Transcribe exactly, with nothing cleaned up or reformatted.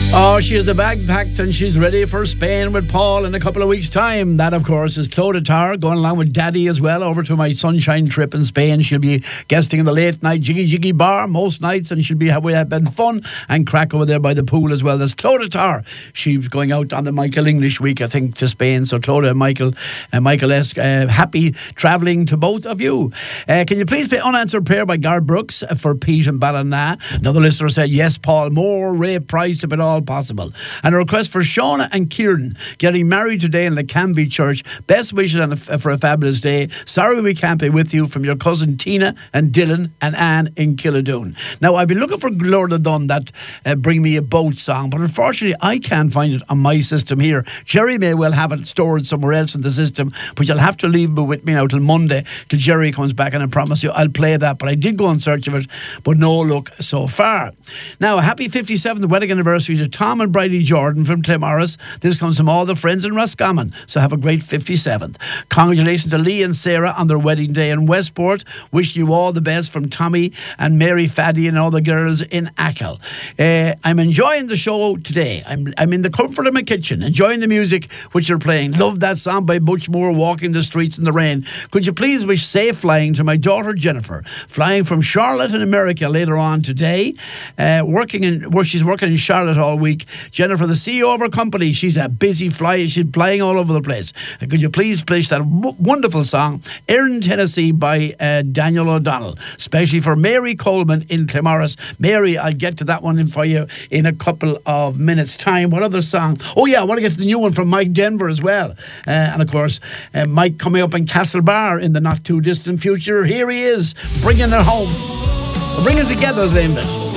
Oh, she has the bag packed and she's ready for Spain with Paul in a couple of weeks' time. That, of course, is Clodagh Tarr going along with Daddy as well over to my sunshine trip in Spain. She'll be guesting in the late night Jiggy Jiggy Bar most nights, and she'll be having fun and crack over there by the pool as well. There's Clodagh Tarr. She's going out on the Michael English week, I think, to Spain. So Clodagh and Michael, uh, Michael S. Uh, happy travelling to both of you. Uh, can you please play Unanswered Prayer by Gar Brooks for Pete and Ballina? Another listener said, yes, Paul, more Ray Price if at all possible. And a request for Shauna and Kieran getting married today in the Canby Church. Best wishes on a, for a fabulous day. Sorry we can't be with you, from your cousin Tina and Dylan and Anne in Killadoon. Now, I've been looking for Glorda Dunn, that uh, Bring Me a Boat song, but unfortunately I can't find it on my system here. Jerry may well have it stored somewhere else in the system, but you'll have to leave it with me now till Monday, till Jerry comes back, and I promise you I'll play that. But I did go in search of it, but no luck so far. Now, a happy fifty-seventh wedding anniversary to Tom and Bridie Jordan from Clemorris. This comes from all the friends in Roscommon, so have a great fifty-seventh. Congratulations to Lee and Sarah on their wedding day in Westport. Wish you all the best from Tommy and Mary Faddy and all the girls in Achill. Uh, I'm enjoying the show today. I'm I'm in the comfort of my kitchen, enjoying the music which you're playing. Love that song by Butch Moore, Walking the Streets in the Rain. Could you please wish safe flying to my daughter Jennifer, flying from Charlotte in America later on today, uh, working in where she's working in Charlotte all week. Jennifer, the C E O of her company, she's a busy flyer. She's flying all over the place. And could you please play that w- wonderful song, Erin, Tennessee, by uh, Daniel O'Donnell, especially for Mary Coleman in Clemorris. Mary, I'll get to that one in for you in a couple of minutes' time. What other song? Oh, yeah, I want to get to the new one from Mike Denver as well. Uh, and, of course, uh, Mike coming up in Castlebar in the not-too-distant future. Here he is, bringing it home. Bringing it together, as they named it.